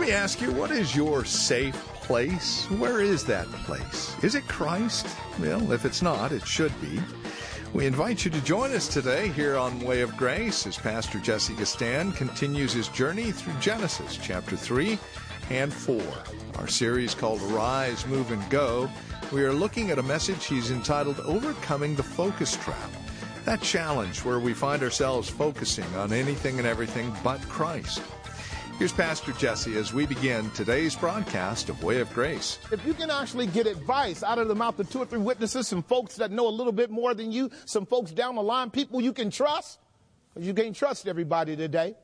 me ask you, what is your safe place? Where is that place? Is it Christ? Well, if it's not, it should be. We invite you to join us today here on Way of Grace as Pastor Jesse Gastan continues his journey through Genesis chapter 3 and 4. Our series called Arise, Move, and Go. We are looking at a message he's entitled Overcoming the Focus Trap. That challenge where we find ourselves focusing on anything and everything but Christ. Here's Pastor Jesse as we begin today's broadcast of Way of Grace. If you can actually get advice out of the mouth of 2 or 3 witnesses, some folks that know a little bit more than you, some folks down the line, people you can trust, because you can't trust everybody today.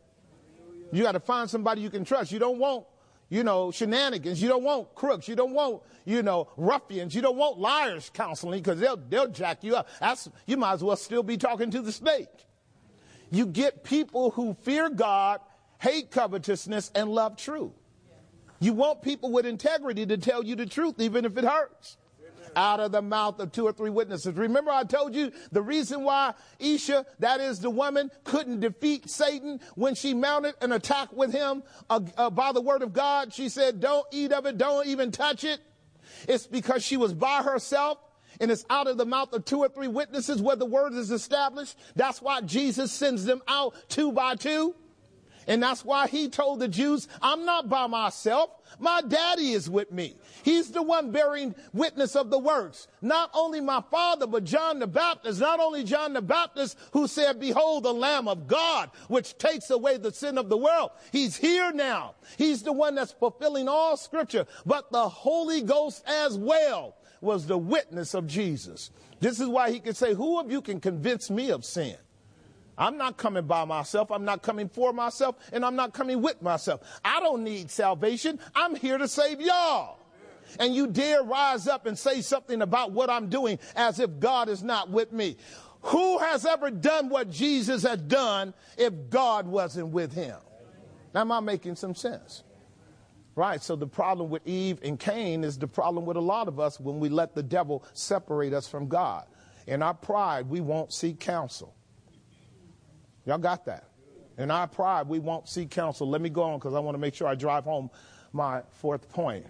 You got to find somebody you can trust. You don't want, shenanigans. You don't want crooks. You don't want, ruffians. You don't want liars counseling, because they'll jack you up. You might as well still be talking to the snake. You get people who fear God, hate covetousness, and love truth. You want people with integrity to tell you the truth, even if it hurts. Out of the mouth of 2 or 3 witnesses. Remember I told you the reason why Isha, that is the woman, couldn't defeat Satan when she mounted an attack with him by the word of God. She said, don't eat of it, don't even touch it. It's because she was by herself. And it's out of the mouth of 2 or 3 witnesses where the word is established. That's why Jesus sends them out 2 by 2. And that's why he told the Jews, I'm not by myself. My daddy is with me. He's the one bearing witness of the works. Not only my father, but John the Baptist. Not only John the Baptist who said, behold, the Lamb of God, which takes away the sin of the world. He's here now. He's the one that's fulfilling all scripture. But the Holy Ghost as well was the witness of Jesus. This is why he could say, who of you can convince me of sin? I'm not coming by myself. I'm not coming for myself. And I'm not coming with myself. I don't need salvation. I'm here to save y'all. And you dare rise up and say something about what I'm doing as if God is not with me. Who has ever done what Jesus had done if God wasn't with him? Now, am I making some sense? Right. So the problem with Eve and Cain is the problem with a lot of us when we let the devil separate us from God. In our pride, we won't seek counsel. Y'all got that? In our pride, we won't seek counsel. Let me go on because I want to make sure I drive home my third point.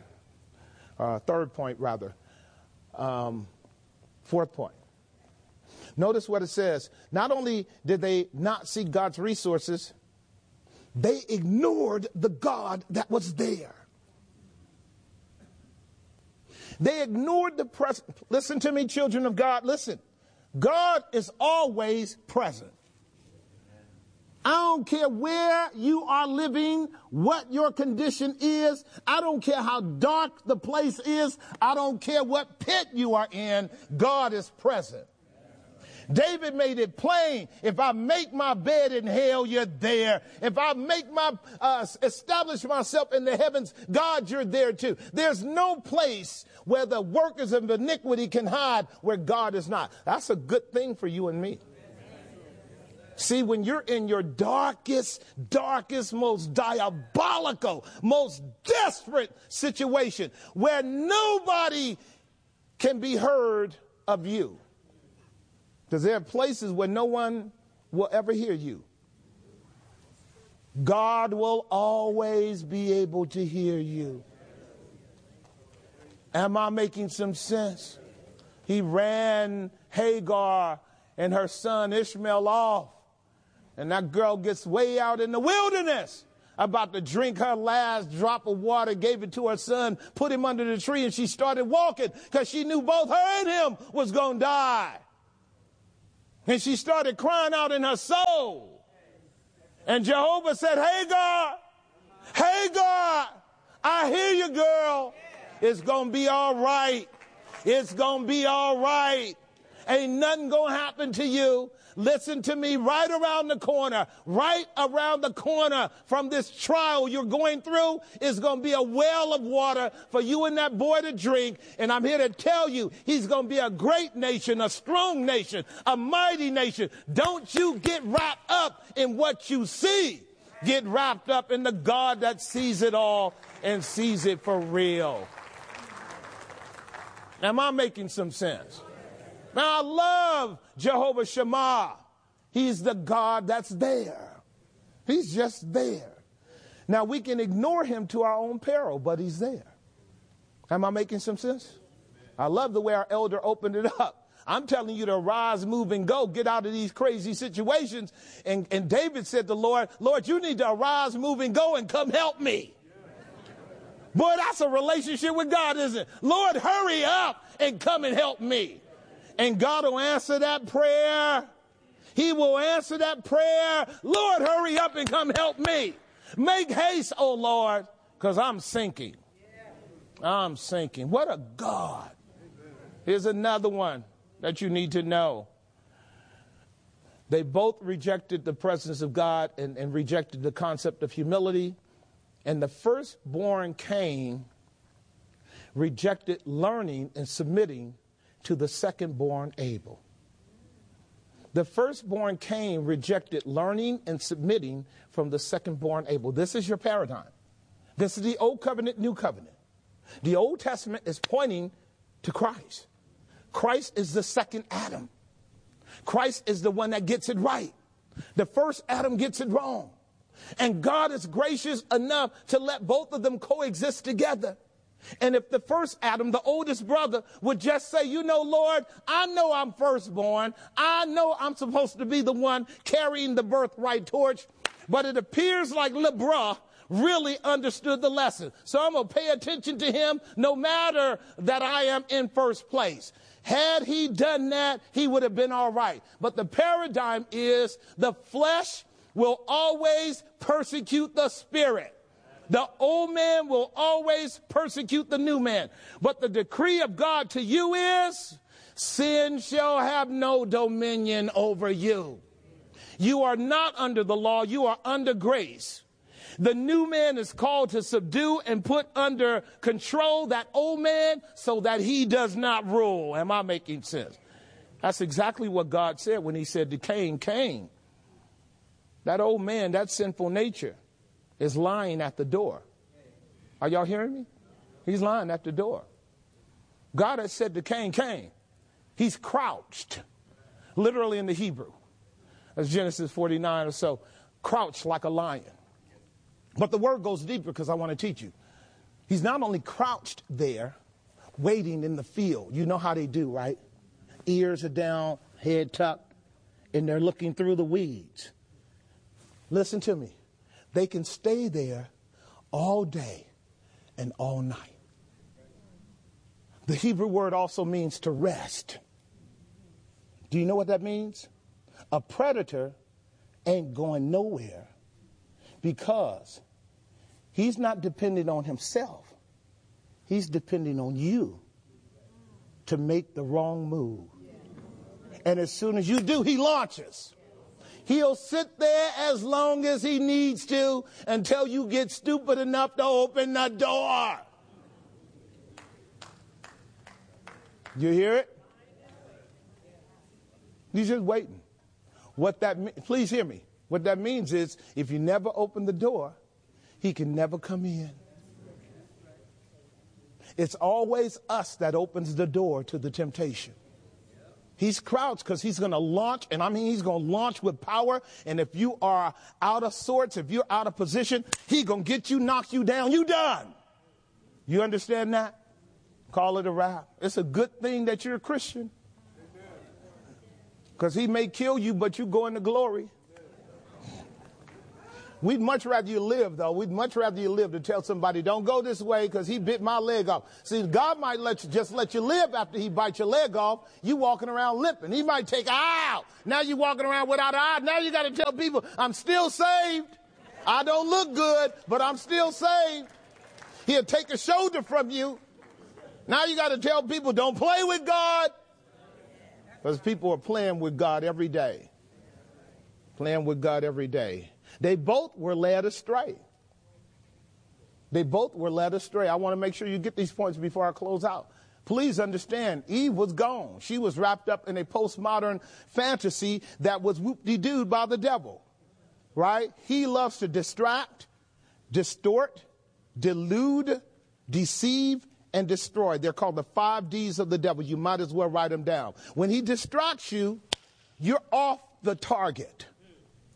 Fourth point. Notice what it says. Not only did they not seek God's resources, they ignored the God that was there. They ignored the present. Listen to me, children of God. Listen. God is always present. I don't care where you are living, what your condition is. I don't care how dark the place is. I don't care what pit you are in. God is present. David made it plain. If I make my bed in hell, you're there. If I make establish myself in the heavens, God, you're there too. There's no place where the workers of iniquity can hide where God is not. That's a good thing for you and me. See, when you're in your darkest, most diabolical, most desperate situation where nobody can be heard of you. Because there are places where no one will ever hear you. God will always be able to hear you. Am I making some sense? He ran Hagar and her son Ishmael off. And that girl gets way out in the wilderness, about to drink her last drop of water, gave it to her son, put him under the tree, and she started walking because she knew both her and him was going to die. And she started crying out in her soul. And Jehovah said, Hagar, I hear you, girl. It's going to be all right. It's going to be all right. Ain't nothing going to happen to you. Listen to me, right around the corner from this trial you're going through is going to be a well of water for you and that boy to drink. And I'm here to tell you, he's going to be a great nation, a strong nation, a mighty nation. Don't you get wrapped up in what you see. Get wrapped up in the God that sees it all and sees it for real. Am I making some sense? Now, I love Jehovah Shammah. He's the God that's there. He's just there. Now, we can ignore him to our own peril, but he's there. Am I making some sense? I love the way our elder opened it up. I'm telling you to arise, move, and go. Get out of these crazy situations. And David said to the Lord, Lord, you need to arise, move, and go and come help me. Boy, that's a relationship with God, isn't it? Lord, hurry up and come and help me. And God will answer that prayer. He will answer that prayer. Lord, hurry up and come help me. Make haste, oh Lord, because I'm sinking. I'm sinking. What a God. Here's another one that you need to know. They both rejected the presence of God and rejected the concept of humility. And the firstborn Cain rejected learning and submitting to the secondborn Abel. The firstborn Cain rejected learning and submitting from the secondborn Abel. This is your paradigm. This is the old covenant, new covenant. The Old Testament is pointing to Christ. Christ is the second Adam. Christ is the one that gets it right. The first Adam gets it wrong. And God is gracious enough to let both of them coexist together. And if the first Adam, the oldest brother, would just say, you know, Lord, I know I'm firstborn. I know I'm supposed to be the one carrying the birthright torch. But it appears like LeBron really understood the lesson. So I'm going to pay attention to him no matter that I am in first place. Had he done that, he would have been all right. But the paradigm is the flesh will always persecute the spirit. The old man will always persecute the new man. But the decree of God to you is, sin shall have no dominion over you. You are not under the law. You are under grace. The new man is called to subdue and put under control that old man so that he does not rule. Am I making sense? That's exactly what God said when he said to Cain, Cain, that old man, that sinful nature is lying at the door. Are y'all hearing me? He's lying at the door. God has said to Cain, Cain, he's crouched, literally in the Hebrew. That's Genesis 49 or so, crouched like a lion. But the word goes deeper because I want to teach you. He's not only crouched there, waiting in the field. You know how they do, right? Ears are down, head tucked, and they're looking through the weeds. Listen to me. They can stay there all day and all night. The Hebrew word also means to rest. Do you know what that means? A predator ain't going nowhere because he's not depending on himself. He's depending on you to make the wrong move. And as soon as you do, he launches. He'll sit there as long as he needs to until you get stupid enough to open the door. You hear it? He's just waiting. Please hear me. What that means is if you never open the door, he can never come in. It's always us that opens the door to the temptation. He's crouched because he's going to launch, and I mean he's going to launch with power. And if you are out of sorts, if you're out of position, he's going to get you, knock you down. You done. You understand that? Call it a wrap. It's a good thing that you're a Christian. Because he may kill you, but you go into glory. We'd much rather you live, though. We'd much rather you live to tell somebody, don't go this way because he bit my leg off. See, God might let you live after he bites your leg off. You walking around limping. He might take an eye out. Now you walking around without an eye. Now you got to tell people, I'm still saved. I don't look good, but I'm still saved. He'll take a shoulder from you. Now you got to tell people, don't play with God. Because people are playing with God every day. Playing with God every day. They both were led astray. They both were led astray. I want to make sure you get these points before I close out. Please understand, Eve was gone. She was wrapped up in a postmodern fantasy that was whoop-de-doo by the devil. Right? He loves to distract, distort, delude, deceive, and destroy. They're called the 5 Ds of the devil. You might as well write them down. When he distracts you, you're off the target.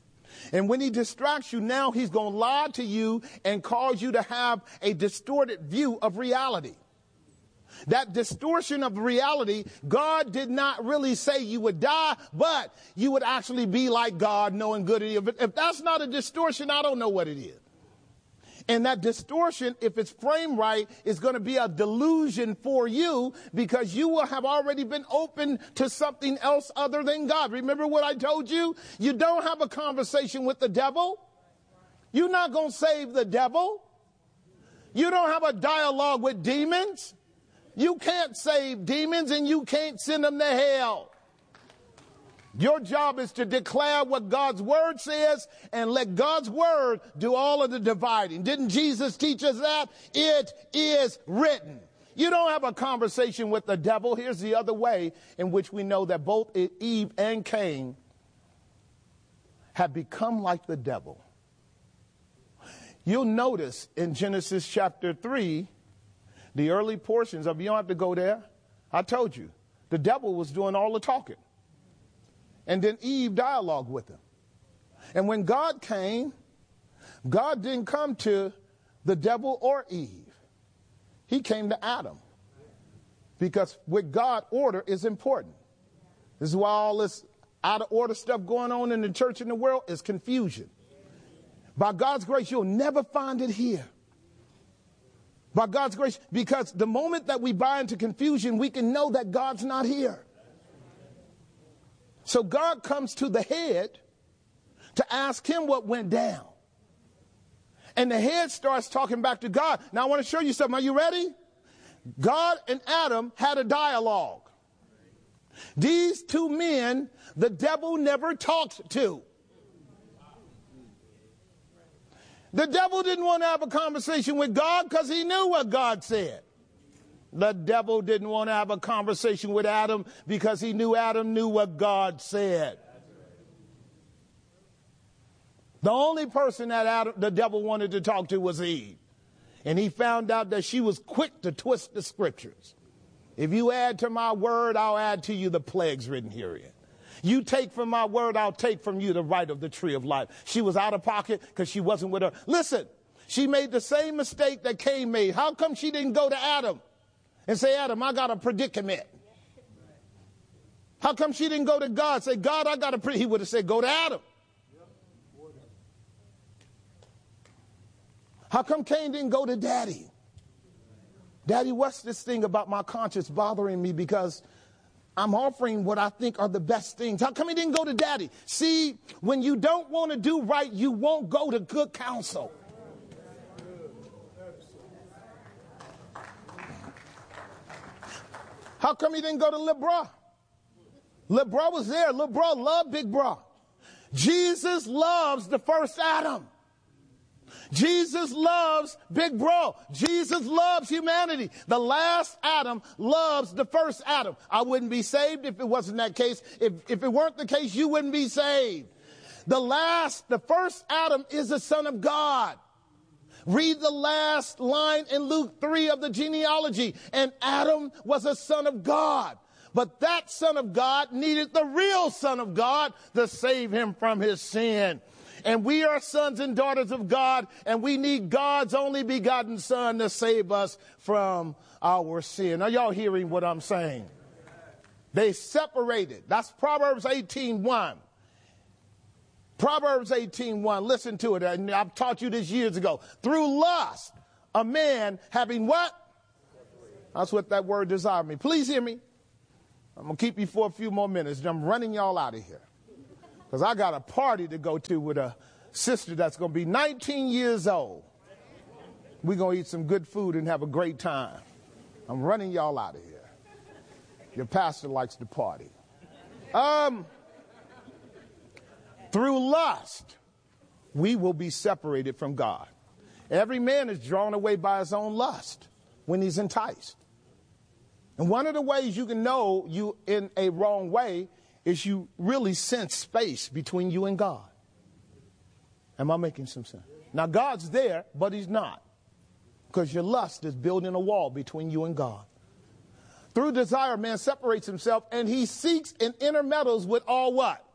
And when he distracts you, now he's going to lie to you and cause you to have a distorted view of reality. That distortion of reality, God did not really say you would die, but you would actually be like God, knowing good and evil. If that's not a distortion, I don't know what it is. And that distortion, if it's framed right, is going to be a delusion for you because you will have already been open to something else other than God. Remember what I told you? You don't have a conversation with the devil. You're not going to save the devil. You don't have a dialogue with demons. You can't save demons and you can't send them to hell. Your job is to declare what God's word says and let God's word do all of the dividing. Didn't Jesus teach us that? It is written. You don't have a conversation with the devil. Here's the other way in which we know that both Eve and Cain have become like the devil. You'll notice in Genesis chapter 3, the early portions of, you don't have to go there. I told you, the devil was doing all the talking. And then Eve dialogued with him. And when God came, God didn't come to the devil or Eve. He came to Adam. Because with God, order is important. This is why all this out of order stuff going on in the church and the world is confusion. By God's grace, you'll never find it here. By God's grace, because the moment that we buy into confusion, we can know that God's not here. So God comes to the head to ask him what went down. And the head starts talking back to God. Now I want to show you something. Are you ready? God and Adam had a dialogue. These two men, the devil never talked to. The devil didn't want to have a conversation with God because he knew what God said. The devil didn't want to have a conversation with Adam because he knew Adam knew what God said. The only person that the devil wanted to talk to was Eve. And he found out that she was quick to twist the scriptures. If you add to my word, I'll add to you the plagues written herein. You take from my word, I'll take from you the right of the tree of life. She was out of pocket because she wasn't with her. Listen, she made the same mistake that Cain made. How come she didn't go to Adam and say, Adam, I got a predicament? How come she didn't go to God? Say, God, I got a predicament. He would have said, go to Adam. How come Cain didn't go to Daddy? Daddy, what's this thing about my conscience bothering me because I'm offering what I think are the best things? How come he didn't go to Daddy? See, when you don't want to do right, you won't go to good counsel. How come he didn't go to Lil Bra? Lil Bra was there. Lil Bra loved Big Bra. Jesus loves the first Adam. Jesus loves Big Bro. Jesus loves humanity. The last Adam loves the first Adam. I wouldn't be saved if it wasn't that case. If it weren't the case, you wouldn't be saved. The first Adam is the Son of God. Read the last line in Luke 3 of the genealogy. And Adam was a son of God. But that Son of God needed the real Son of God to save him from his sin. And we are sons and daughters of God, and we need God's only begotten Son to save us from our sin. Are y'all hearing what I'm saying? They separated. That's Proverbs 18:1. Proverbs 18:1. Listen to it. And I've taught you this years ago. Through lust, a man having what? That's what that word desire means. Please hear me. I'm going to keep you for a few more minutes. I'm running y'all out of here. Because I got a party to go to with a sister that's going to be 19 years old. We're going to eat some good food and have a great time. I'm running y'all out of here. Your pastor likes to party. Through lust, we will be separated from God. Every man is drawn away by his own lust when he's enticed. And one of the ways you can know you in a wrong way is you really sense space between you and God. Am I making some sense? Now, God's there, but he's not. Because your lust is building a wall between you and God. Through desire, man separates himself, and he seeks and intermeddles with all what?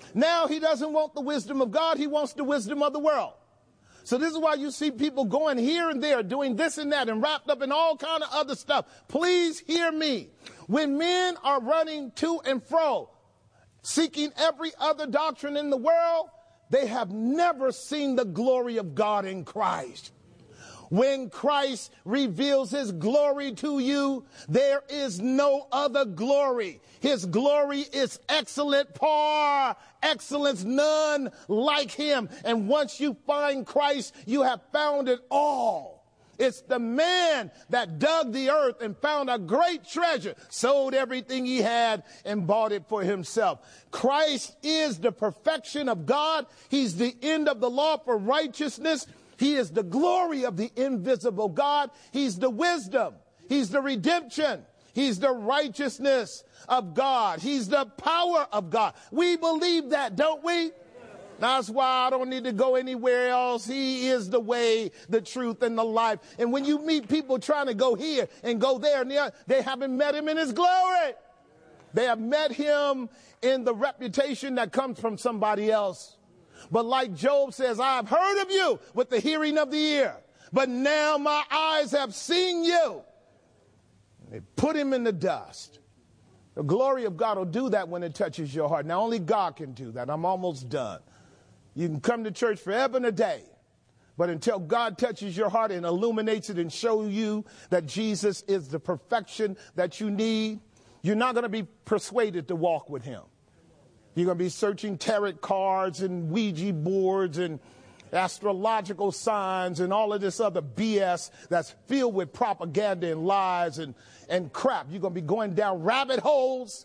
Now he doesn't want the wisdom of God. He wants the wisdom of the world. So this is why you see people going here and there, doing this and that, and wrapped up in all kind of other stuff. Please hear me. When men are running to and fro, seeking every other doctrine in the world, they have never seen the glory of God in Christ. When Christ reveals his glory to you, there is no other glory. His glory is excellent, par excellence, none like him. And once you find Christ, you have found it all. It's the man that dug the earth and found a great treasure, sold everything he had and bought it for himself. Christ is the perfection of God. He's the end of the law for righteousness. He is the glory of the invisible God. He's the wisdom. He's the redemption. He's the righteousness of God. He's the power of God. We believe that, don't we? That's why I don't need to go anywhere else. He is the way, the truth, and the life. And when you meet people trying to go here and go there, and they haven't met him in his glory. They have met him in the reputation that comes from somebody else. But like Job says, I have heard of you with the hearing of the ear, but now my eyes have seen you. They put him in the dust. The glory of God will do that when it touches your heart. Now, only God can do that. I'm almost done. You can come to church forever and a day, but until God touches your heart and illuminates it and shows you that Jesus is the perfection that you need, you're not going to be persuaded to walk with him. You're going to be searching tarot cards and Ouija boards and astrological signs and all of this other BS that's filled with propaganda and lies and crap. You're going to be going down rabbit holes.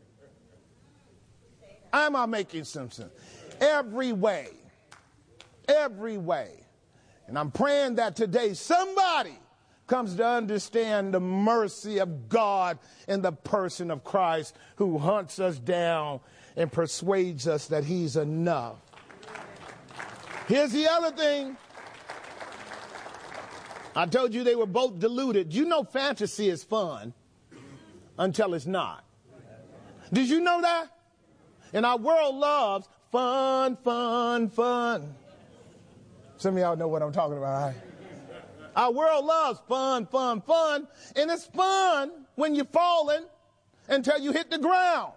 Am I making some sense? Every way. And I'm praying that today somebody comes to understand the mercy of God in the person of Christ, who hunts us down and persuades us that he's enough. Here's the other thing. I told you they were both deluded. You know fantasy is fun until it's not. Did you know that? And our world loves fun. Some of y'all know what I'm talking about, right? Our world loves fun. And it's fun when you're falling until you hit the ground.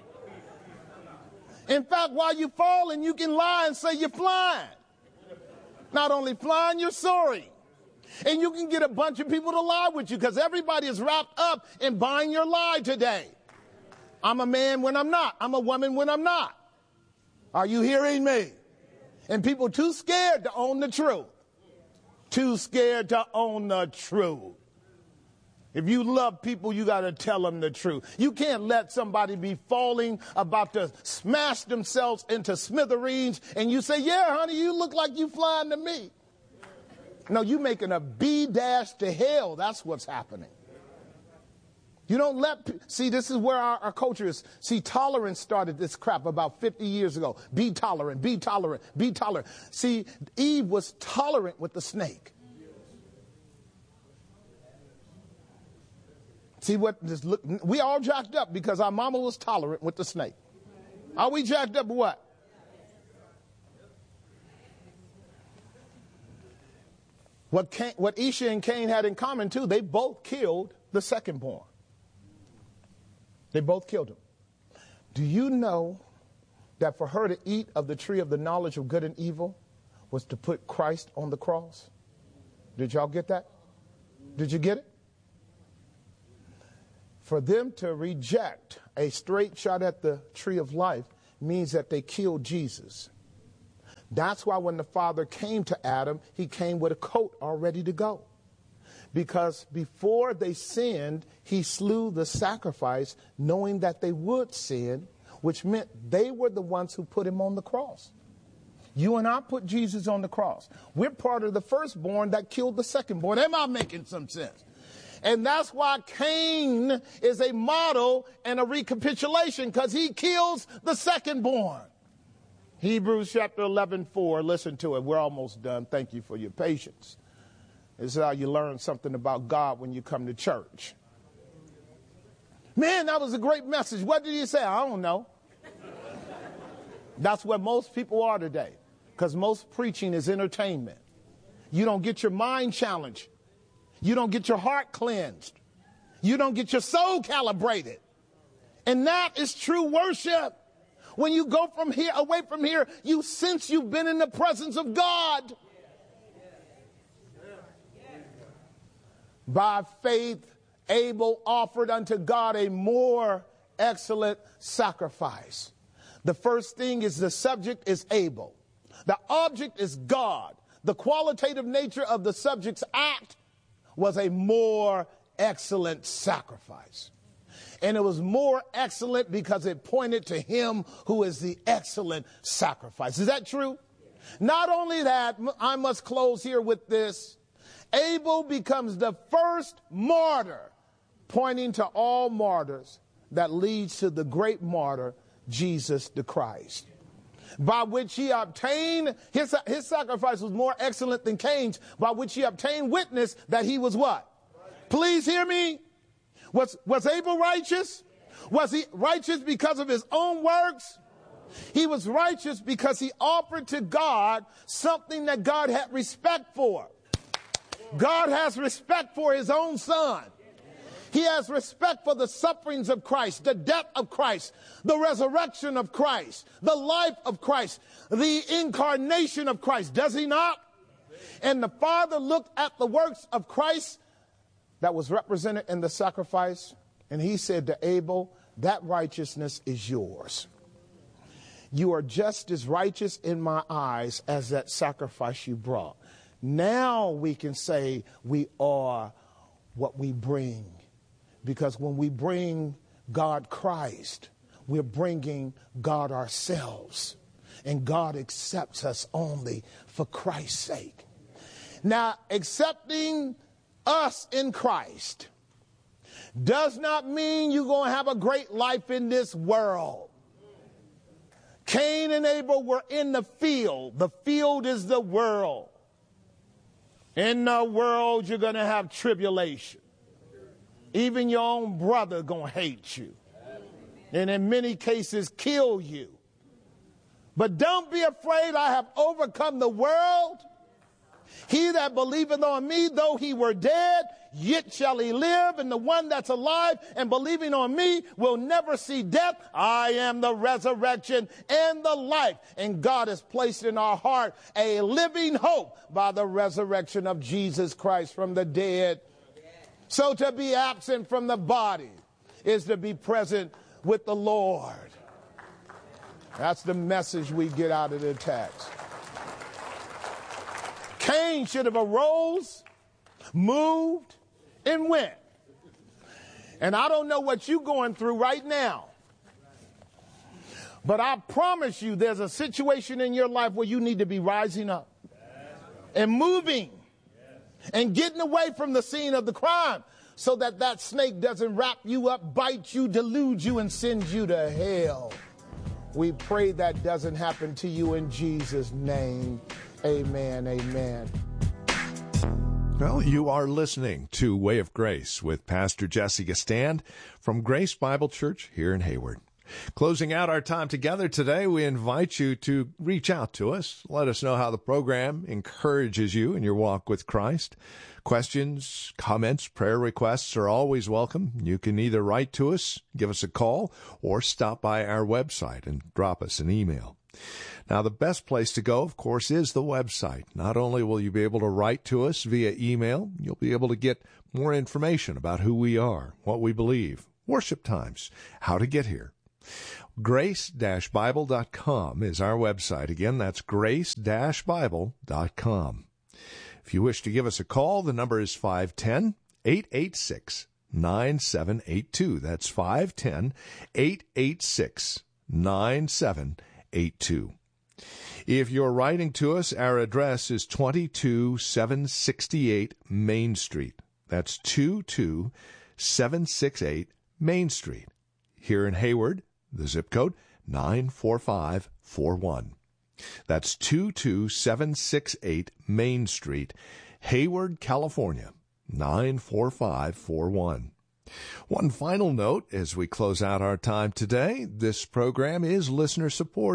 In fact, while you're falling, you can lie and say you're flying. Not only flying, you're soaring. And you can get a bunch of people to lie with you because everybody is wrapped up in buying your lie today. I'm a man when I'm not. I'm a woman when I'm not. Are you hearing me? And people too scared to own the truth. Too scared to own the truth. If you love people, you got to tell them the truth. You can't let somebody be falling, about to smash themselves into smithereens, and you say, yeah, honey, you look like you flying to me. No, you making a B dash to hell. That's what's happening. You don't see, this is where our culture is. See, tolerance started this crap about 50 years ago. Be tolerant, be tolerant, be tolerant. See, Eve was tolerant with the snake. See what this look? We all jacked up because our mama was tolerant with the snake. Are we jacked up or what? What Isha and Cain had in common too, they both killed the second born. They both killed him. Do you know that for her to eat of the tree of the knowledge of good and evil was to put Christ on the cross? Did y'all get that? Did you get it? For them to reject a straight shot at the tree of life means that they killed Jesus. That's why when the Father came to Adam, he came with a coat all ready to go. Because before they sinned, he slew the sacrifice, knowing that they would sin, which meant they were the ones who put him on the cross. You and I put Jesus on the cross. We're part of the firstborn that killed the secondborn. Am I making some sense? And that's why Cain is a model and a recapitulation, because he kills the secondborn. Hebrews chapter 11:4. Listen to it. We're almost done. Thank you for your patience. This is how you learn something about God when you come to church. Man, that was a great message. What did he say? I don't know. That's where most people are today, because most preaching is entertainment. You don't get your mind challenged. You don't get your heart cleansed. You don't get your soul calibrated. And that is true worship. When you go from here, away from here, you sense you've been in the presence of God. By faith, Abel offered unto God a more excellent sacrifice. The first thing is the subject is Abel. The object is God. The qualitative nature of the subject's act was a more excellent sacrifice. And it was more excellent because it pointed to him who is the excellent sacrifice. Is that true? Not only that, I must close here with this. Abel becomes the first martyr, pointing to all martyrs that leads to the great martyr, Jesus the Christ, by which he obtained, his sacrifice was more excellent than Cain's, by which he obtained witness that he was what? Please hear me. Was Abel righteous? Was he righteous because of his own works? He was righteous because he offered to God something that God had respect for. God has respect for his own son. He has respect for the sufferings of Christ, the death of Christ, the resurrection of Christ, the life of Christ, the incarnation of Christ. Does he not? And the Father looked at the works of Christ that was represented in the sacrifice, and he said to Abel, that righteousness is yours. You are just as righteous in my eyes as that sacrifice you brought. Now we can say we are what we bring. Because when we bring God Christ, we're bringing God ourselves. And God accepts us only for Christ's sake. Now, accepting us in Christ does not mean you're going to have a great life in this world. Cain and Abel were in the field. The field is the world. In the world, you're going to have tribulation. Even your own brother going to hate you. And in many cases, kill you. But don't be afraid, I have overcome the world. He that believeth on me, though he were dead, yet shall he live. And the one that's alive and believing on me will never see death. I am the resurrection and the life. And God has placed in our heart a living hope by the resurrection of Jesus Christ from the dead. So to be absent from the body is to be present with the Lord. That's the message we get out of the text. Cain should have arose, moved, and went. And I don't know what you're going through right now. But I promise you there's a situation in your life where you need to be rising up and moving and getting away from the scene of the crime so that that snake doesn't wrap you up, bite you, delude you, and send you to hell. We pray that doesn't happen to you in Jesus' name. Amen, amen. Well, you are listening to Way of Grace with Pastor Jesse Gistand from Grace Bible Church here in Hayward. Closing out our time together today, we invite you to reach out to us. Let us know how the program encourages you in your walk with Christ. Questions, comments, prayer requests are always welcome. You can either write to us, give us a call, or stop by our website and drop us an email. Now, the best place to go, of course, is the website. Not only will you be able to write to us via email, you'll be able to get more information about who we are, what we believe, worship times, how to get here. Grace-Bible.com is our website. Again, that's Grace-Bible.com. If you wish to give us a call, the number is 510-886-9782. That's 510-886-9782. If you're writing to us, our address is 22768 Main Street. That's 22768 Main Street. Here in Hayward, the zip code 94541. That's 22768 Main Street, Hayward, California, 94541. One final note as we close out our time today, this program is listener supported.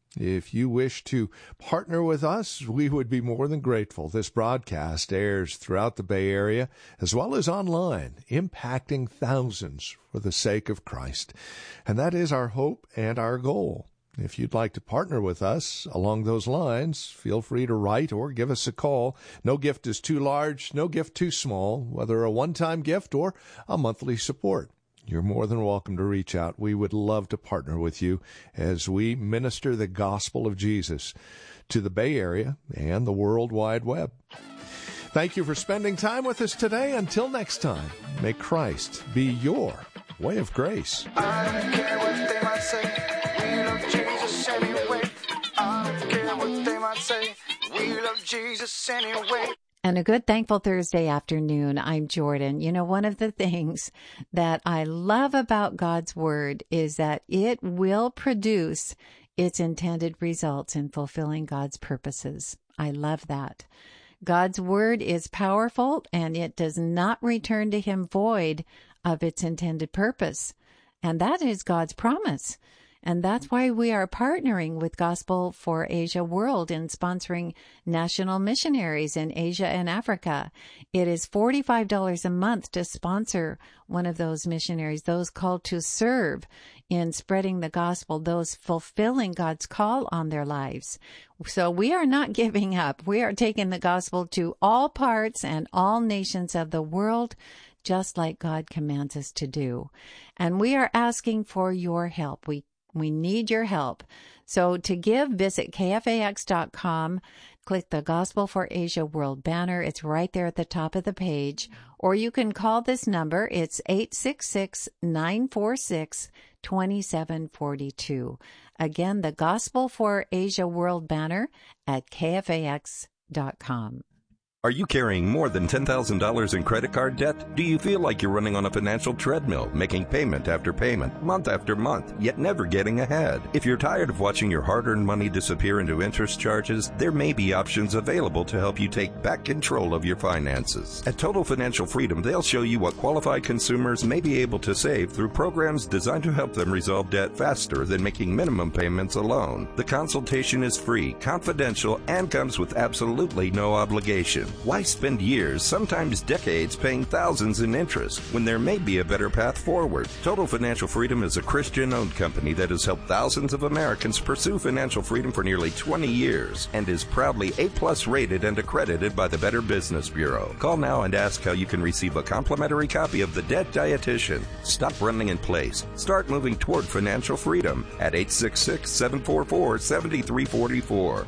If you wish to partner with us, we would be more than grateful. This broadcast airs throughout the Bay Area as well as online, impacting thousands for the sake of Christ. And that is our hope and our goal. If you'd like to partner with us along those lines, feel free to write or give us a call. No gift is too large, no gift too small, whether a one-time gift or a monthly support. You're more than welcome to reach out. We would love to partner with you as we minister the gospel of Jesus to the Bay Area and the World Wide Web. Thank you for spending time with us today. Until next time, may Christ be your way of grace. I don't care what they might say. We love Jesus anyway. I don't care what they might say. We love Jesus anyway. And a good Thankful Thursday afternoon. I'm Jordan. You know, one of the things that I love about God's Word is that it will produce its intended results in fulfilling God's purposes. I love that. God's Word is powerful, and it does not return to Him void of its intended purpose. And that is God's promise. And that's why we are partnering with Gospel for Asia World in sponsoring national missionaries in Asia and Africa. It is $45 a month to sponsor one of those missionaries, those called to serve in spreading the gospel, those fulfilling God's call on their lives. So we are not giving up. We are taking the gospel to all parts and all nations of the world, just like God commands us to do. And we are asking for your help. We need your help. So to give, visit KFAX.com, click the Gospel for Asia World banner. It's right there at the top of the page. Or you can call this number. It's 866-946-2742. Again, the Gospel for Asia World banner at KFAX.com. Are you carrying more than $10,000 in credit card debt? Do you feel like you're running on a financial treadmill, making payment after payment, month after month, yet never getting ahead? If you're tired of watching your hard-earned money disappear into interest charges, there may be options available to help you take back control of your finances. At Total Financial Freedom, they'll show you what qualified consumers may be able to save through programs designed to help them resolve debt faster than making minimum payments alone. The consultation is free, confidential, and comes with absolutely no obligation. Why spend years, sometimes decades, paying thousands in interest when there may be a better path forward? Total Financial Freedom is a Christian-owned company that has helped thousands of Americans pursue financial freedom for nearly 20 years and is proudly A+ rated and accredited by the Better Business Bureau. Call now and ask how you can receive a complimentary copy of The Debt Dietitian. Stop running in place. Start moving toward financial freedom at 866-744-7344.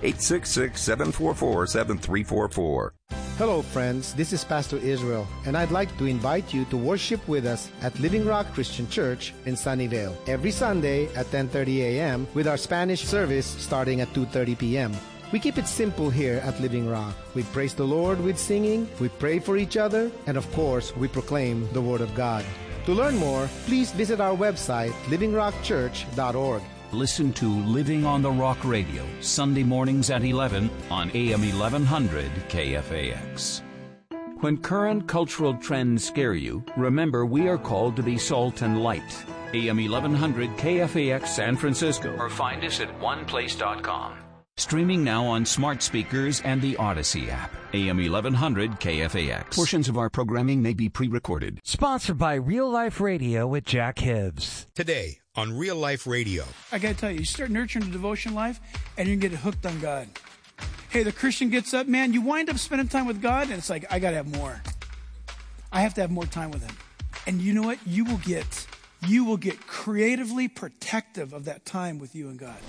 866-744-7344. Hello friends, this is Pastor Israel, and I'd like to invite you to worship with us at Living Rock Christian Church in Sunnyvale every Sunday at 10:30 a.m. with our Spanish service starting at 2:30 p.m. We keep it simple here at Living Rock. We praise the Lord with singing, we pray for each other, and of course, we proclaim the Word of God. To learn more, please visit our website, livingrockchurch.org. Listen to Living on the Rock Radio, Sunday mornings at 11 on AM 1100 KFAX. When current cultural trends scare you, remember we are called to be salt and light. AM 1100 KFAX San Francisco, or find us at oneplace.com. Streaming now on smart speakers and the Odyssey app. AM 1100 KFAX. Portions of our programming may be pre-recorded. Sponsored by Real Life Radio with Jack Hibbs. Today on Real Life Radio. I got to tell you, you start nurturing the devotion life and you get hooked on God. Hey, the Christian gets up, man, you wind up spending time with God and it's like, I got to have more. I have to have more time with Him. And you know what? You will get creatively protective of that time with you and God.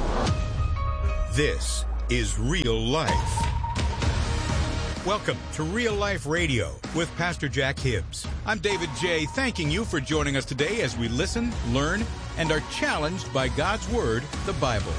This is Real Life. Welcome to Real Life Radio with Pastor Jack Hibbs. I'm David J., thanking you for joining us today as we listen, learn, and are challenged by God's Word, the Bible.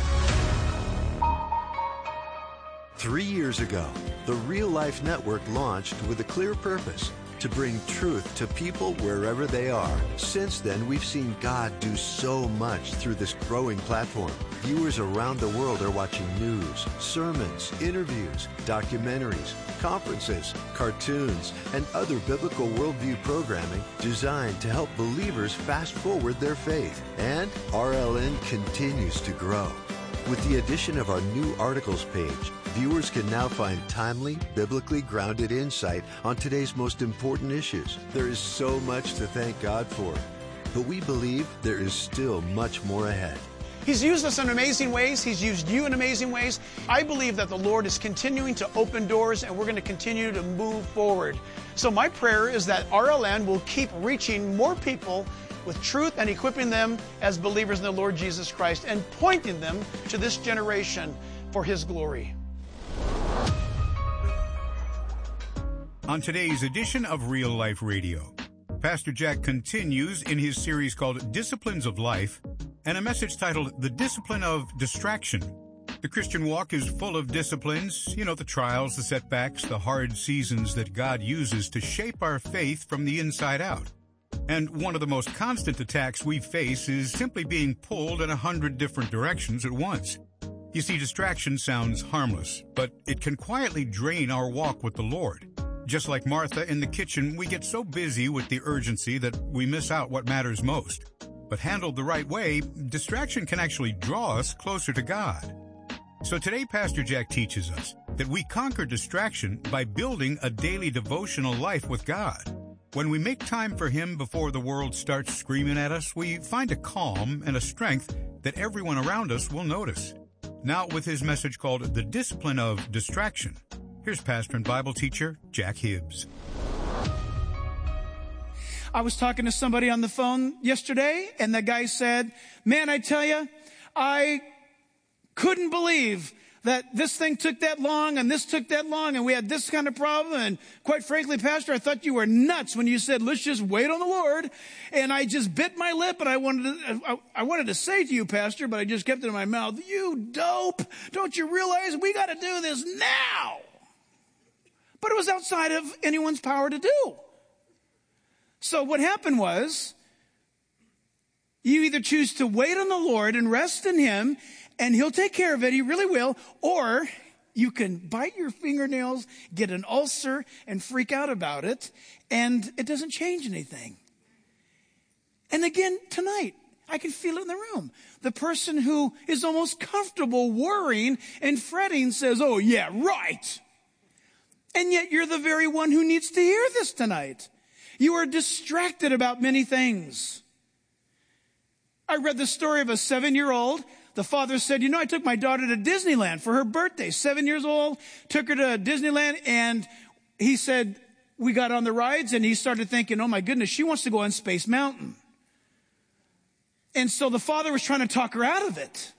3 years ago, the Real Life Network launched with a clear purpose: to bring truth to people wherever they are. Since then, we've seen God do so much through this growing platform. Viewers around the world are watching news, sermons, interviews, documentaries, conferences, cartoons, and other biblical worldview programming designed to help believers fast forward their faith. And RLN continues to grow. With the addition of our new articles page, viewers can now find timely, biblically grounded insight on today's most important issues. There is so much to thank God for, but we believe there is still much more ahead. He's used us in amazing ways. He's used you in amazing ways. I believe that the Lord is continuing to open doors, and we're going to continue to move forward. So my prayer is that RLN will keep reaching more people with truth and equipping them as believers in the Lord Jesus Christ and pointing them to this generation for His glory. On today's edition of Real Life Radio, Pastor Jack continues in his series called Disciplines of Life, and a message titled The Discipline of Distraction. The Christian walk is full of disciplines, the trials, the setbacks, the hard seasons that God uses to shape our faith from the inside out. And one of the most constant attacks we face is simply being pulled in 100 different directions at once. You see, distraction sounds harmless, but it can quietly drain our walk with the Lord. Just like Martha in the kitchen, we get so busy with the urgency that we miss out what matters most. But handled the right way, distraction can actually draw us closer to God. So today, Pastor Jack teaches us that we conquer distraction by building a daily devotional life with God. When we make time for Him before the world starts screaming at us, we find a calm and a strength that everyone around us will notice. Now, with his message called The Discipline of Distraction, here's pastor and Bible teacher Jack Hibbs. I was talking to somebody on the phone yesterday, and the guy said, man, I tell you, I couldn't believe that this thing took that long and this took that long and we had this kind of problem. And quite frankly, Pastor, I thought you were nuts when you said, let's just wait on the Lord. And I just bit my lip, and I wanted to say to you, Pastor, but I just kept it in my mouth. You dope. Don't you realize we got to do this now? But it was outside of anyone's power to do. So what happened was, you either choose to wait on the Lord and rest in Him, and He'll take care of it, He really will, or you can bite your fingernails, get an ulcer, and freak out about it, and it doesn't change anything. And again, tonight, I can feel it in the room. The person who is almost comfortable worrying and fretting says, oh yeah, right. And yet you're the very one who needs to hear this tonight. You are distracted about many things. I read the story of a 7-year-old. The father said, I took my daughter to Disneyland for her birthday. 7 years old, took her to Disneyland, and he said, we got on the rides, and he started thinking, oh my goodness, she wants to go on Space Mountain. And so the father was trying to talk her out of it.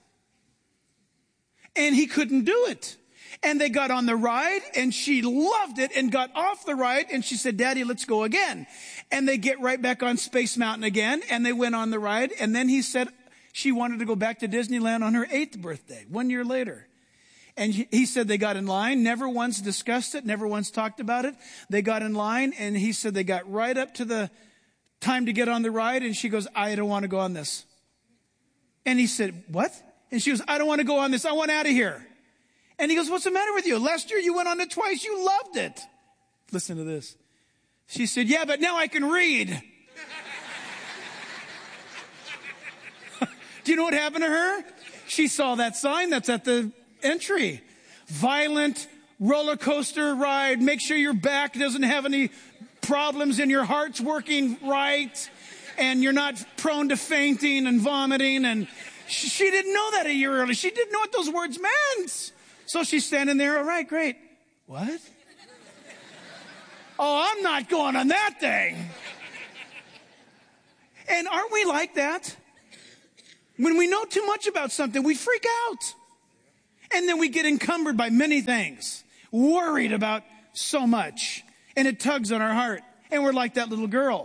And he couldn't do it. And they got on the ride, and she loved it and got off the ride, and she said, Daddy, let's go again. And they get right back on Space Mountain again, and they went on the ride. And then he said she wanted to go back to Disneyland on her 8th birthday, 1 year later. And he said they got in line, never once discussed it, never once talked about it. They got in line, and he said they got right up to the time to get on the ride, and she goes, I don't want to go on this. And he said, what? And she goes, I don't want to go on this. I want out of here. And he goes, what's the matter with you? Last year you went on it twice. You loved it. Listen to this. She said, yeah, but now I can read. Do you know what happened to her? She saw that sign that's at the entry. Violent roller coaster ride. Make sure your back doesn't have any problems and your heart's working right. And you're not prone to fainting and vomiting. And she didn't know that a year earlier. She didn't know what those words meant. So she's standing there, all right, great. What? Oh, I'm not going on that thing. And aren't we like that? When we know too much about something, we freak out. And then we get encumbered by many things, worried about so much. And it tugs on our heart. And we're like that little girl.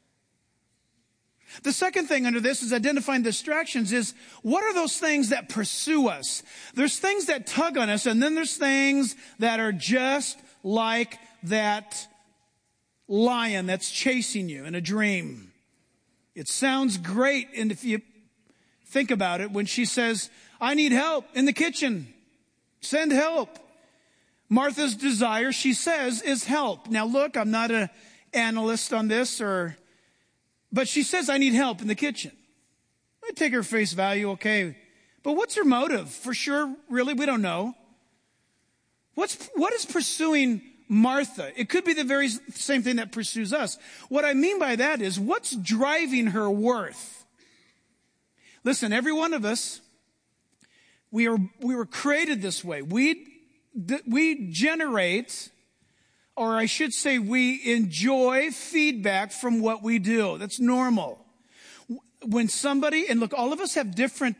The second thing under this is identifying distractions is, what are those things that pursue us? There's things that tug on us, and then there's things that are just like that lion that's chasing you in a dream. It sounds great, and if you think about it, when she says, I need help in the kitchen, send help. Martha's desire, she says, is help. Now look, I'm not an analyst on this, but she says, I need help in the kitchen. I take her face value, okay. But what's her motive? For sure, really, we don't know. What is pursuing Martha? It could be the very same thing that pursues us. What I mean by that is, what's driving her worth? Listen, every one of us, we were created this way. We generate, or I should say we enjoy feedback from what we do. That's normal. When somebody, and look, all of us have different,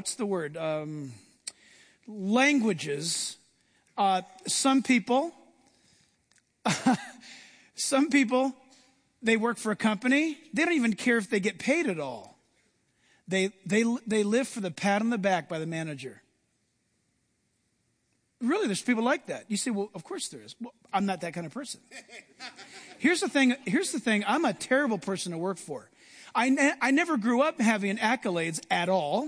languages. Some people, they work for a company. They don't even care if they get paid at all. They live for the pat on the back by the manager. Really, there's people like that. You say, well, of course there is. Well, I'm not that kind of person. Here's the thing. I'm a terrible person to work for. I never grew up having accolades at all.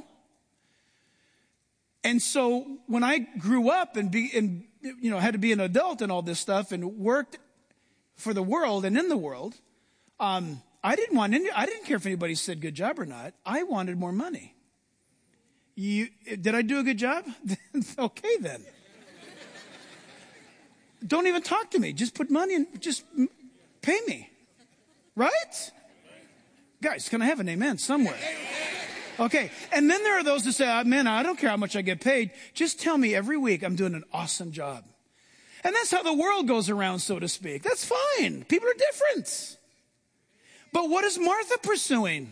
And so when I grew up and had to be an adult and all this stuff and worked for the world and in the world, I didn't care if anybody said good job or not. I wanted more money. Did I do a good job? Okay, then. Don't even talk to me. Just put money in. Just pay me. Right? Guys, can I have an amen somewhere? Okay. And then there are those that say, man, I don't care how much I get paid. Just tell me every week I'm doing an awesome job. And that's how the world goes around, so to speak. That's fine. People are different. But what is Martha pursuing?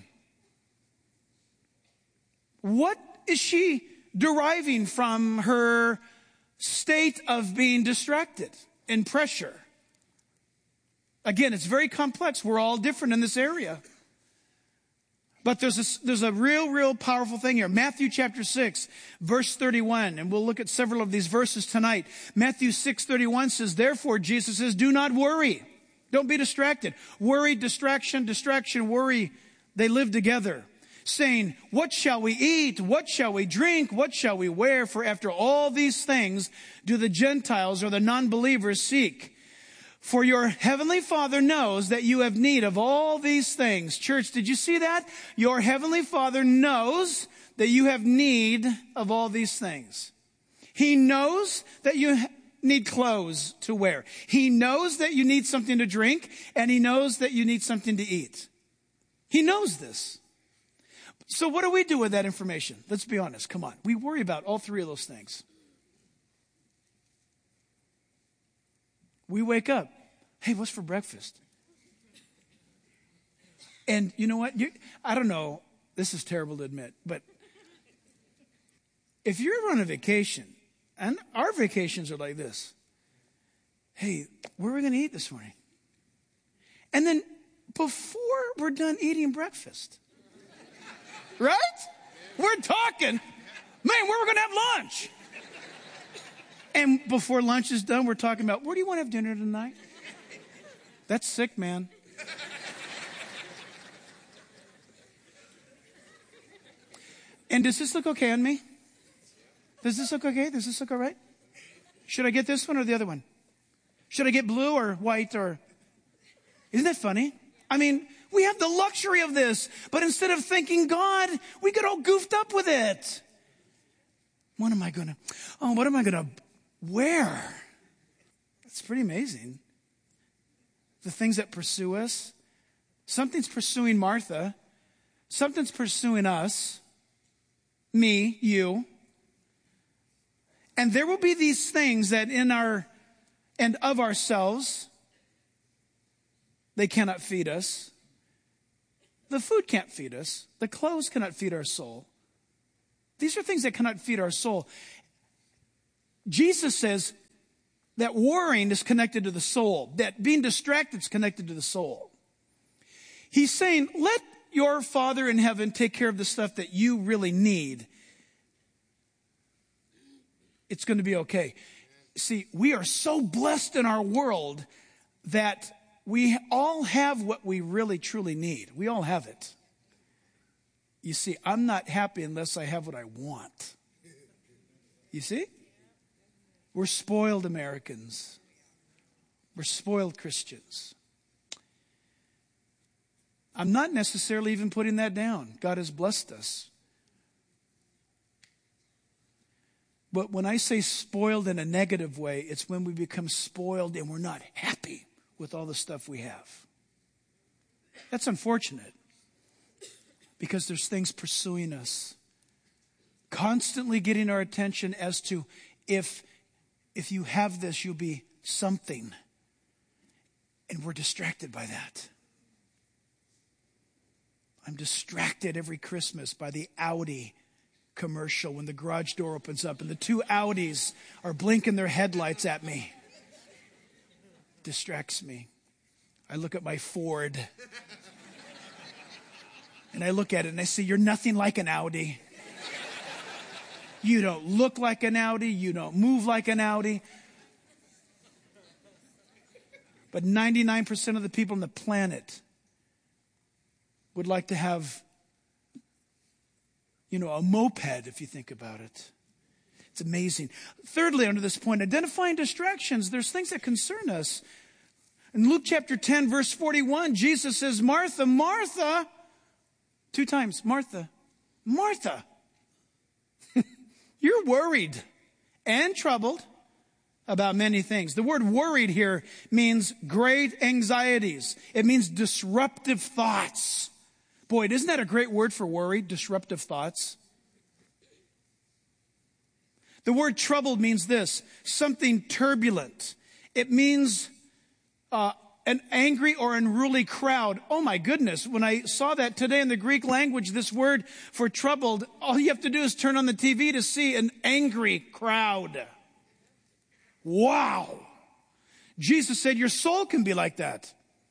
What is she deriving from her state of being distracted and pressure? Again, it's very complex. We're all different in this area. But there's a real powerful thing here. Matthew chapter 6, verse 31. And we'll look at several of these verses tonight. Matthew 6:31 says, therefore, Jesus says, do not worry. Don't be distracted. Worry, distraction, worry, they live together. Saying, what shall we eat? What shall we drink? What shall we wear? For after all these things do the Gentiles or the non-believers seek. For your heavenly Father knows that you have need of all these things. Church, did you see that? Your heavenly Father knows that you have need of all these things. He knows that you need clothes to wear. He knows that you need something to drink, and he knows that you need something to eat. He knows this. So what do we do with that information? Let's be honest. Come on. We worry about all three of those things. We wake up. Hey, what's for breakfast? And you know what? I don't know. This is terrible to admit. But if you're on a vacation, and our vacations are like this. Hey, where are we going to eat this morning? And then before we're done eating breakfast, right? We're talking, man, where are we going to have lunch? And before lunch is done, we're talking about, where do you want to have dinner tonight? That's sick, man. And does this look okay on me? Does this look okay? Does this look all right? Should I get this one or the other one? Should I get blue or white or... Isn't that funny? I mean, we have the luxury of this, but instead of thanking God, we get all goofed up with it. What am I going to wear? It's pretty amazing. The things that pursue us. Something's pursuing Martha. Something's pursuing us. Me, you. And there will be these things that in our and of ourselves, they cannot feed us. The food can't feed us. The clothes cannot feed our soul. These are things that cannot feed our soul. Jesus says that worrying is connected to the soul, that being distracted is connected to the soul. He's saying, let your Father in heaven take care of the stuff that you really need. It's going to be okay. See, we are so blessed in our world that we all have what we really truly need. We all have it. You see, I'm not happy unless I have what I want. You see? We're spoiled Americans. We're spoiled Christians. I'm not necessarily even putting that down. God has blessed us. But when I say spoiled in a negative way, it's when we become spoiled and we're not happy with all the stuff we have. That's unfortunate because there's things pursuing us, constantly getting our attention as to if you have this, you'll be something. And we're distracted by that. I'm distracted every Christmas by the Audi commercial when the garage door opens up and the two Audis are blinking their headlights at me. Distracts me. I look at my Ford and I look at it and I say, you're nothing like an Audi. You don't look like an Audi. You don't move like an Audi. But 99% of the people on the planet would like to have, a moped, if you think about it. It's amazing. Thirdly, under this point, identifying distractions, there's things that concern us. In Luke chapter 10, verse 41, Jesus says, Martha, Martha, 2 times, Martha, Martha, you're worried and troubled about many things. The word worried here means great anxieties. It means disruptive thoughts. Boy, isn't that a great word for worried? Disruptive thoughts. The word troubled means this, something turbulent. It means an angry or unruly crowd. Oh my goodness, when I saw that today in the Greek language, this word for troubled, all you have to do is turn on the TV to see an angry crowd. Wow. Jesus said your soul can be like that.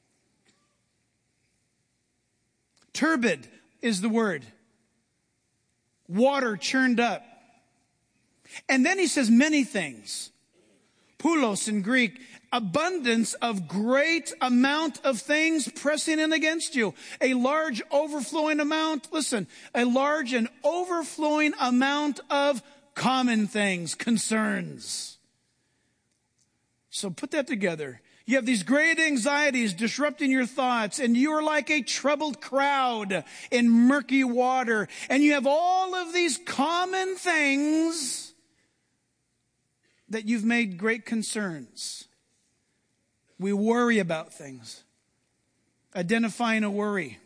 Turbid is the word. Water churned up. And then he says many things. Poulos in Greek, abundance of great amount of things pressing in against you. A large overflowing amount, listen, a large and overflowing amount of common things, concerns. So put that together. You have these great anxieties disrupting your thoughts, and you're like a troubled crowd in murky water, and you have all of these common things that you've made great concerns. We worry about things. Identifying a worry.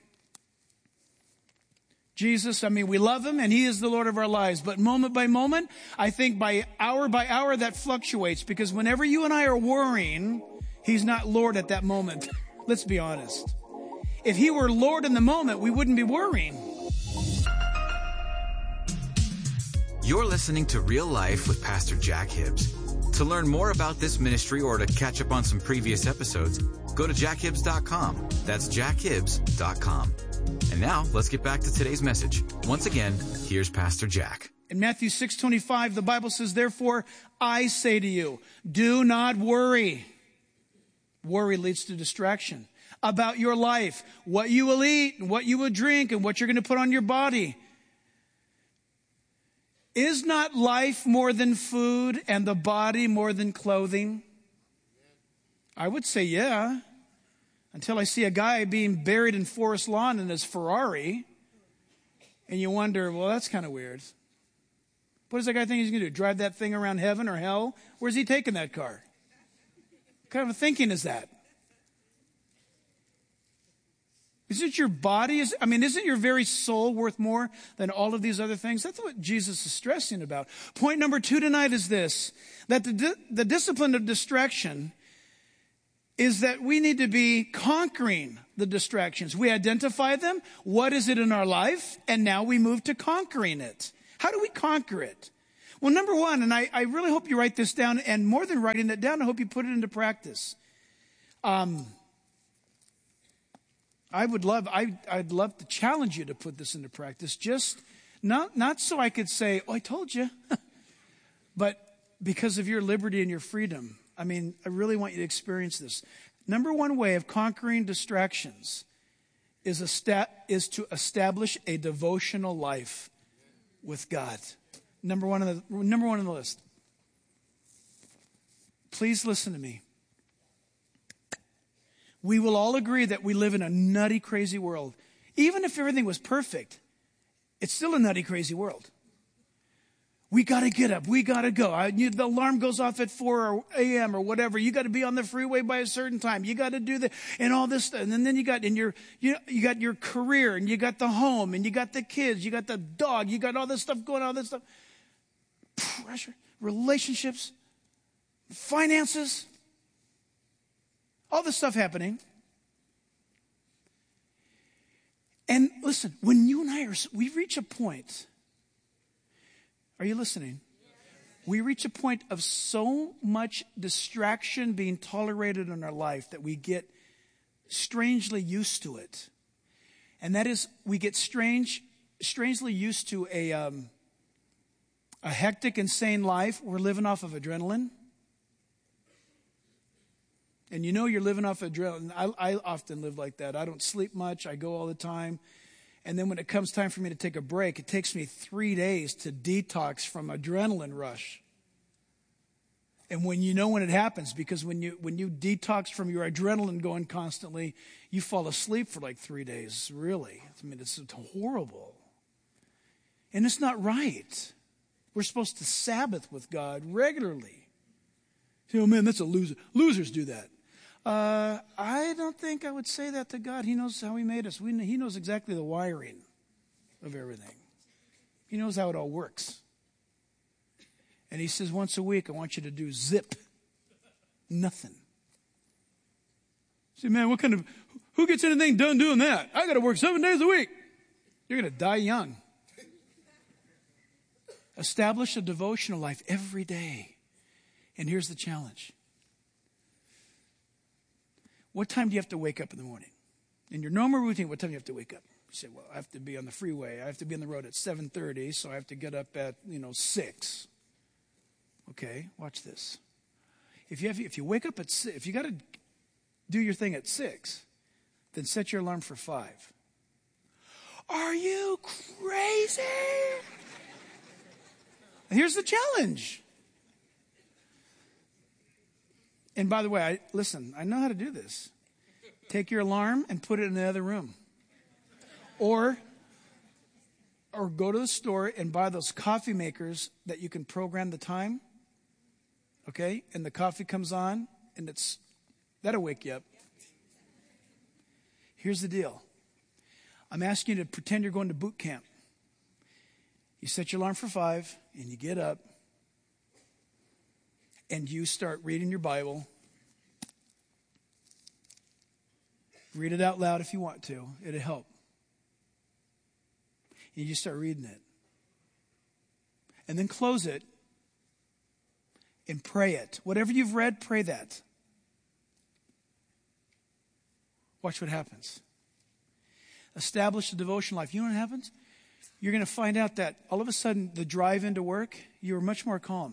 Jesus, we love him and he is the Lord of our lives. But moment by moment, I think by hour that fluctuates. Because whenever you and I are worrying, he's not Lord at that moment. Let's be honest. If he were Lord in the moment, we wouldn't be worrying. You're listening to Real Life with Pastor Jack Hibbs. To learn more about this ministry or to catch up on some previous episodes, go to jackhibbs.com. That's jackhibbs.com. And now, let's get back to today's message. Once again, here's Pastor Jack. In Matthew 6:25, the Bible says, therefore, I say to you, do not worry. Worry leads to distraction. About your life, what you will eat, and what you will drink, and what you're going to put on your body. Is not life more than food and the body more than clothing? I would say yeah. Until I see a guy being buried in Forest Lawn in his Ferrari. And you wonder, well, that's kind of weird. What does that guy think he's going to do? Drive that thing around heaven or hell? Where's he taking that car? What kind of thinking is that? Isn't your body, isn't your very soul worth more than all of these other things? That's what Jesus is stressing about. Point number 2 tonight is this, that the discipline of distraction is that we need to be conquering the distractions. We identify them. What is it in our life? And now we move to conquering it. How do we conquer it? Well, number 1, and I really hope you write this down, and more than writing it down, I hope you put it into practice. I'd love to challenge you to put this into practice. Just not so I could say, oh, I told you, but because of your liberty and your freedom. I really want you to experience this. Number 1 way of conquering distractions is to establish a devotional life with God. Number one on the list. Please listen to me. We will all agree that we live in a nutty, crazy world. Even if everything was perfect, it's still a nutty, crazy world. We got to get up. We got to go. The alarm goes off at 4 a.m. or whatever. You got to be on the freeway by a certain time. You got to do that and all this stuff. And then you got you got your career, and you got the home, and you got the kids, you got the dog, you got all this stuff going on, all this stuff. Pressure, relationships, finances, all this stuff happening. And listen, when you and we reach a point. Are you listening? We reach a point of so much distraction being tolerated in our life that we get strangely used to it. And that is, we get strangely used to a hectic, insane life. We're living off of adrenaline. And you know you're living off adrenaline. I often live like that. I don't sleep much. I go all the time. And then when it comes time for me to take a break, it takes me 3 days to detox from adrenaline rush. And when it happens, because when you detox from your adrenaline going constantly, you fall asleep for like 3 days, really. I mean, it's horrible. And it's not right. We're supposed to Sabbath with God regularly. Oh, man, that's a loser. Losers do that. I don't think I would say that to God. He knows how He made us. He knows exactly the wiring of everything. He knows how it all works. And He says, once a week, I want you to do zip. Nothing. See, man, who gets anything done doing that? I got to work 7 days a week. You're going to die young. Establish a devotional life every day. And here's the challenge. What time do you have to wake up in the morning? In your normal routine, what time do you have to wake up? You say, well, I have to be on the freeway. I have to be on the road at 7:30, so I have to get up at, 6. Okay, watch this. If you wake up at 6, if you got to do your thing at 6, then set your alarm for 5. Are you crazy? Here's the challenge. And by the way, I know how to do this. Take your alarm and put it in the other room. Or go to the store and buy those coffee makers that you can program the time. Okay? And the coffee comes on, and that'll wake you up. Here's the deal. I'm asking you to pretend you're going to boot camp. You set your alarm for 5, and you get up. And you start reading your Bible. Read it out loud if you want to. It'll help. And you just start reading it. And then close it and pray it. Whatever you've read, pray that. Watch what happens. Establish a devotional life. You know what happens? You're going to find out that all of a sudden, the drive into work, you're much more calm.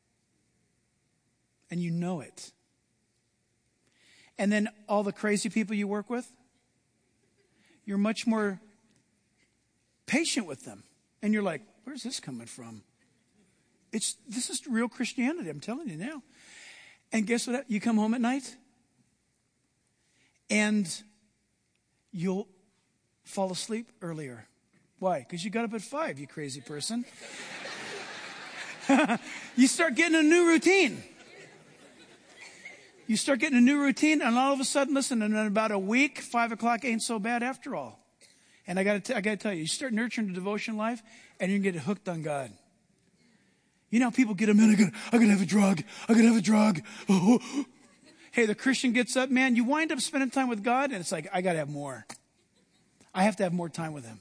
And you know it. And then all the crazy people you work with, you're much more patient with them. And you're like, where's this coming from? This is real Christianity, I'm telling you now. And guess what? You come home at night and you'll fall asleep earlier. Why? Because you got up at 5, you crazy person. You start getting a new routine. You start getting a new routine, and all of a sudden, listen, in about a week, 5 o'clock ain't so bad after all. And I got to tell you, you start nurturing the devotion life, and you're going to get hooked on God. You know how people get, man, I gotta have a drug. I gotta have a drug. Oh. Hey, the Christian gets up, man, you wind up spending time with God, and it's like, I got to have more. I have to have more time with Him.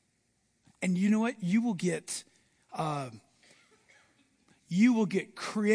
And you know what? You will get creative.